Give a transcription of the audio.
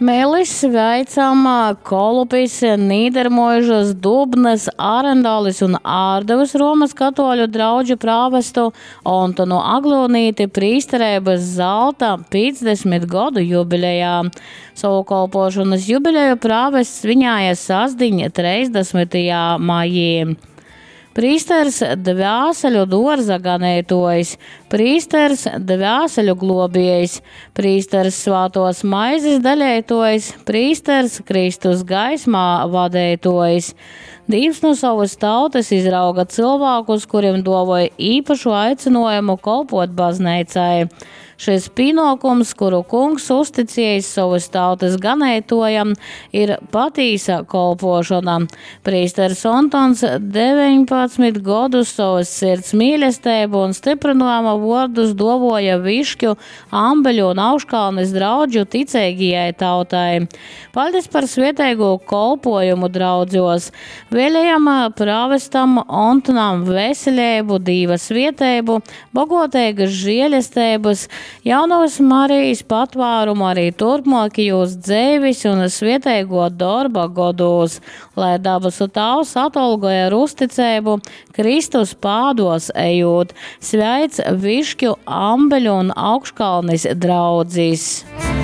Melis, Veicam, Kolupis, Nīdermožas, Dubnas, Ārendālis un Ārdavas Romas katoļu draudžu prāvestu Ontonu Aglonīti prīsterības zelta 50 gadu jubilejā. Savu kolpošanas jubileju prāvests sviņāja sasdiņa 30. maijī. Prīsters dvēseļu dārza ganētojs, prīsters dvēseļu globējs, prīsters svātos maizes daļētojs, prīsters Kristus gaismā vadētojs. Dievs no savas tautas izrauga cilvēkus, kuriem dovoja īpašu aicinājumu kalpot baznīcai. Šis pienākums, kuru kungs uzticējis savas tautas ganētojam, ir patīsa kalpošana. Prīsteris Ontons 19 gadus savas sirds mīlestību un stiprinājuma vārdus dovoja Višķu, Ambeļu un Auškalnes draudžu ticīgajai tautai. Paldies par svētīgo kalpojumu draudzos. Vēlējam prāvestam Ontonam veselību, Dieva svētību, bagātīgas žēlestības, Jaunās Marijas patvērumu arī turpmākajos dzīves un svētīgo darba gados, lai dabasu Tavs atalgoja ar uzticību Kristus pādos ejot. Sveic Višķu, Ambeļu un Augškalnes draudzis.